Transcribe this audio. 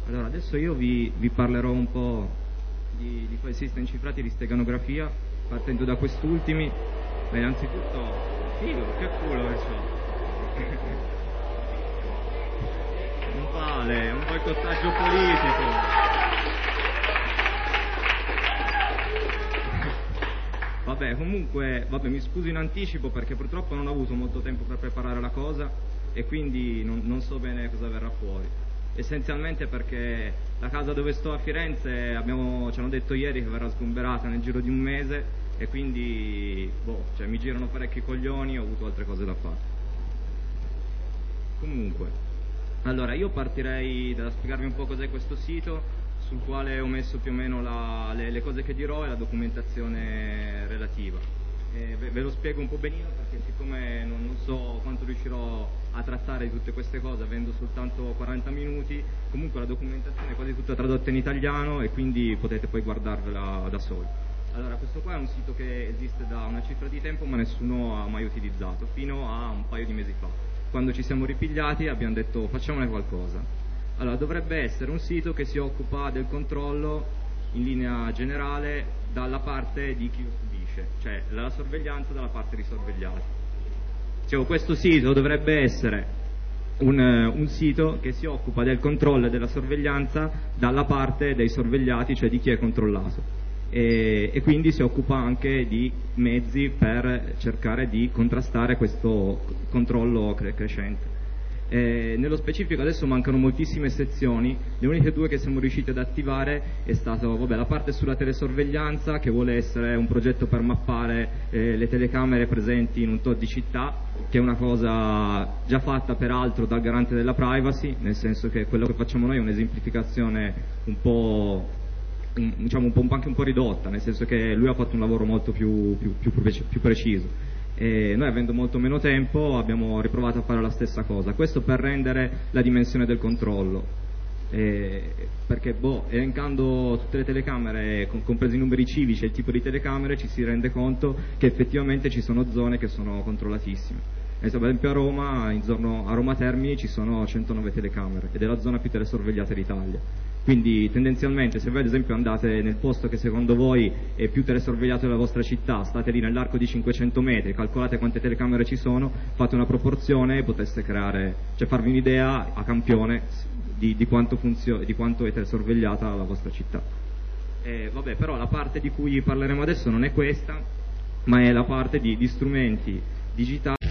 Allora, adesso io vi parlerò un po' di file system cifrati di steganografia, partendo da quest'ultimi. Ma innanzitutto, figo, che culo che c'ho. Non vale, è un boicottaggio politico. Vabbè, comunque, mi scuso in anticipo perché purtroppo non ho avuto molto tempo per preparare la cosa e quindi non so bene cosa verrà fuori. Essenzialmente perché la casa dove sto a Firenze ci hanno detto ieri che verrà sgomberata nel giro di un mese e quindi mi girano parecchi coglioni, ho avuto altre cose da fare. Comunque, allora io partirei da spiegarvi un po' cos'è questo sito, sul quale ho messo più o meno le cose che dirò e la documentazione relativa. Ve lo spiego un po' benino perché siccome non so quanto riuscirò a trattare di tutte queste cose avendo soltanto 40 minuti, comunque la documentazione è quasi tutta tradotta in italiano e quindi potete poi guardarvela da soli. Allora, questo qua è un sito che esiste da una cifra di tempo ma nessuno ha mai utilizzato, fino a un paio di mesi fa. Quando ci siamo ripigliati abbiamo detto facciamone qualcosa. Allora, dovrebbe essere un sito che si occupa del controllo in linea generale dalla parte di chi lo subisce, cioè la sorveglianza dalla parte dei sorvegliati. Dicevo, questo sito dovrebbe essere un sito che si occupa del controllo e della sorveglianza dalla parte dei sorvegliati, cioè di chi è controllato. E quindi si occupa anche di mezzi per cercare di contrastare questo controllo crescente. Nello specifico adesso mancano moltissime sezioni, le uniche due che siamo riusciti ad attivare è stato la parte sulla telesorveglianza, che vuole essere un progetto per mappare le telecamere presenti in un tot di città, che è una cosa già fatta peraltro dal garante della privacy, nel senso che quello che facciamo noi è un'esemplificazione anche un po' ridotta, nel senso che lui ha fatto un lavoro molto più preciso. E noi, avendo molto meno tempo, abbiamo riprovato a fare la stessa cosa, questo per rendere la dimensione del controllo, perché elencando tutte le telecamere, compresi i numeri civici e il tipo di telecamere, ci si rende conto che effettivamente ci sono zone che sono controllatissime. Per esempio a Roma, a Roma Termini ci sono 109 telecamere ed è la zona più telesorvegliata d'Italia. Quindi tendenzialmente, se voi ad esempio andate nel posto che secondo voi è più telesorvegliato della vostra città, state lì nell'arco di 500 metri, calcolate quante telecamere ci sono, fate una proporzione e potreste farvi un'idea a campione di quanto è telesorvegliata la vostra città. Però la parte di cui parleremo adesso non è questa, ma è la parte di strumenti digitali